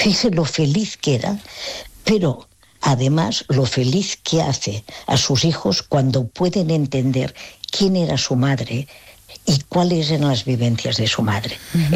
Fíjese lo feliz que era, pero además lo feliz que hace a sus hijos cuando pueden entender quién era su madre y cuáles eran las vivencias de su madre.